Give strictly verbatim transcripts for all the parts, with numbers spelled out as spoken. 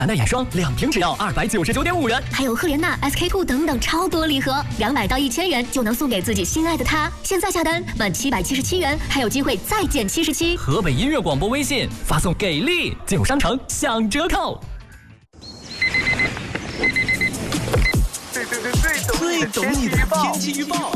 蓝黛眼霜两瓶只要二百九十九点五元， 还有赫莲娜、S K two 等等超多礼盒，两百到一千元就能送给自己心爱的他。现在下单满七百七十七元，还有机会再减七十七。 河北音乐广播微信发送给力，进入商城享折扣。 最懂你的天气预报。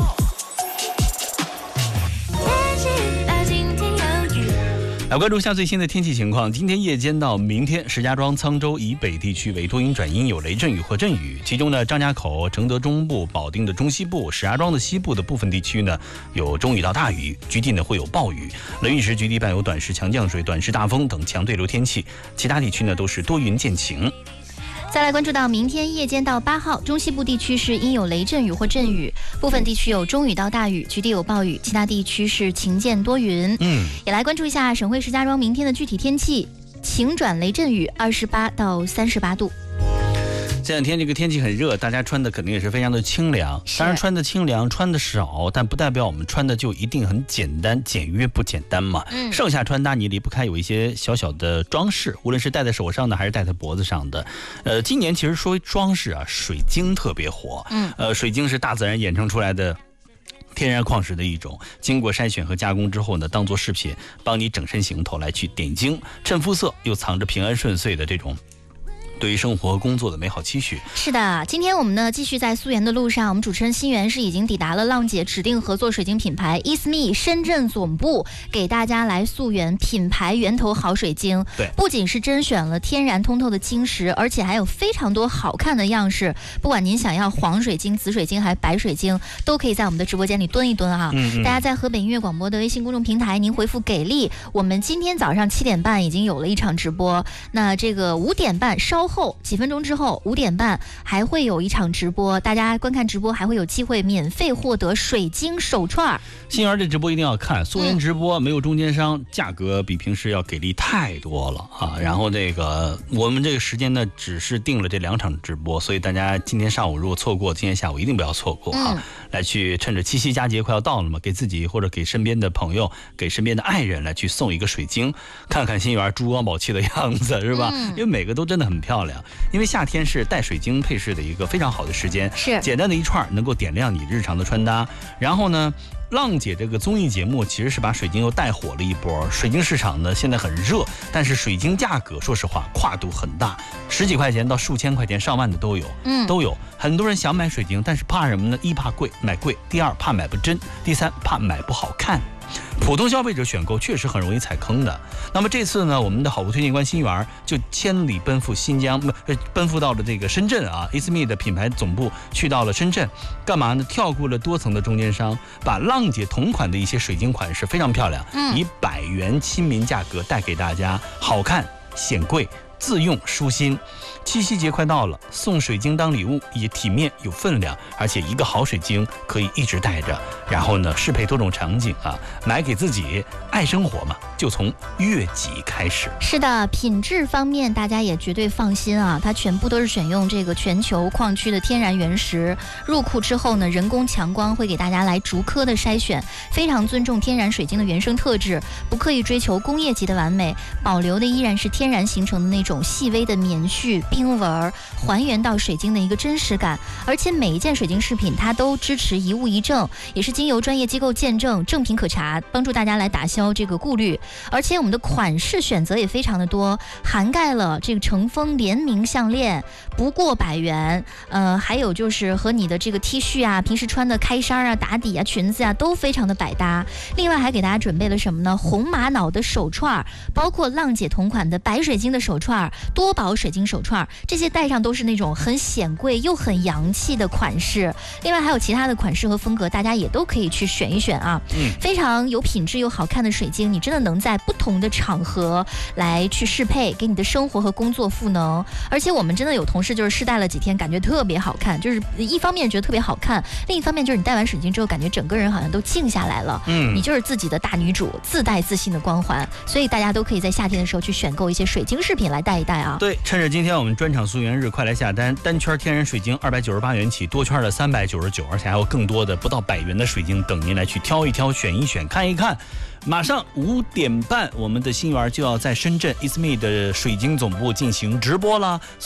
来关注一下最新的天气情况。今天夜间到明天，石家庄、沧州以北地区为多云转阴，有雷阵雨或阵雨。其中呢，张家口、承德中部、保定的中西部、石家庄的西部的部分地区呢，有中雨到大雨，局地呢会有暴雨。雷雨时局地伴有短时强降水、短时大风等强对流天气。其他地区呢都是多云见晴。 再来关注到明天夜间到八号，中西部地区是阴有雷阵雨或阵雨，部分地区有中雨到大雨，局地有暴雨，其他地区是晴间多云。 嗯， 也来关注一下省会石家庄明天的具体天气，晴转雷阵雨，二十八到三十八度。 这两天这个天气很热，大家穿的肯定也是非常的清凉。当然穿的清凉，穿的少，但不代表我们穿的就一定很简单、简约不简单嘛。 嗯， 盛夏穿搭你离不开有一些小小的装饰，无论是戴在手上的还是戴在脖子上的。呃，今年其实说装饰啊，水晶特别火。 嗯， 呃，水晶是大自然衍生出来的天然矿石的一种，经过筛选和加工之后呢，当做饰品，帮你整身行头来去点睛，衬肤色，又藏着平安顺遂的这种对于生活和工作的美好期许。 是的，今天我们呢继续在溯源的路上，我们主持人新源是已经抵达了浪姐指定合作水晶品牌 Isme 深圳总部，给大家来溯源品牌源头好水晶。 对， 不仅是甄选了天然通透的晶石，而且还有非常多好看的样式。不管您想要黄水晶、紫水晶还是白水晶，都可以在我们的直播间里蹲一蹲啊。 嗯嗯， 大家在河北音乐广播的微信公众平台，您回复给力，我们今天早上七点半已经有了一场直播，那这个五点半稍后几分钟之后，五点半还会有一场直播，大家观看直播还会有机会免费获得水晶手串。 新源这直播一定要看，溯源直播没有中间商，价格比平时要给力太多了啊！然后这个我们这个时间呢，只是定了这两场直播，所以大家今天上午如果错过，今天下午一定不要错过啊！ 嗯、 来去趁着七夕佳节快要到了嘛，给自己或者给身边的朋友、给身边的爱人来去送一个水晶，看看新源珠光宝气的样子，是吧？ 嗯、 因为每个都真的很漂亮。因为夏天是戴水晶配饰的一个非常好的时间， 是简单的一串能够点亮你日常的穿搭。然后呢，浪姐这个综艺节目其实是把水晶又带火了一波。水晶市场呢现在很热，但是水晶价格说实话跨度很大，十几块钱到数千块钱、上万的都有， 嗯， 都有。很多人想买水晶，但是怕什么呢？一怕贵，买贵；第二怕买不真；第三怕买不好看。普通消费者选购确实很容易踩坑的。那么这次呢，我们的好物推荐官新源就千里奔赴新疆，不、呃，奔赴到了这个深圳啊 ，Isme 的品牌总部去到了深圳，干嘛呢？跳过了多层的中间商，把浪姐同款的一些水晶款式非常漂亮， 嗯、 以百元亲民价格带给大家，好看显贵。自用舒心。七夕节快到了，送水晶当礼物也体面有分量，而且一个好水晶可以一直带着，然后呢适配多种场景啊，买给自己，爱生活嘛，就从悦己开始。 是的，品质方面大家也绝对放心啊，它全部都是选用这个全球矿区的天然原石，入库之后呢，人工强光会给大家来逐颗的筛选，非常尊重天然水晶的原生特质，不刻意追求工业级的完美，保留的依然是天然形成的那种细微的棉絮冰纹，还原到水晶的一个真实感。而且每一件水晶饰品它都支持一物一证，也是经由专业机构见证，正品可查，帮助大家来打消这个顾虑。而且我们的款式选择也非常的多，涵盖了这个乘风联名项链不过百元，呃，还有就是和你的这个 T 恤啊，平时穿的开衫啊、打底啊、裙子啊都非常的百搭。另外还给大家准备了什么呢？红玛瑙的手串，包括浪姐同款的白水晶的手串、多宝水晶手串，这些戴上都是那种很显贵又很洋气的款式。另外还有其他的款式和风格，大家也都可以去选一选啊。 嗯， 非常有品质又好看的水晶，你真的能在不同的场合来去适配，给你的生活和工作赋能。而且我们真的有同事就是试戴了几天，感觉特别好看，就是一方面觉得特别好看，另一方面就是你戴完水晶之后，感觉整个人好像都静下来了。 嗯， 你就是自己的大女主，自带自信的光环。所以大家都可以在夏天的时候去选购一些水晶饰品来带一带啊。 对，趁着今天我们专场溯源日，快来下单，单圈天然水晶二百九十八元起，多圈的三百九十九，而且还有更多的不到百元的水晶等您来去挑一挑、选一选、看一看。马上五点半，我们的新源就要在深圳 It's Me 的水晶总部进行直播了。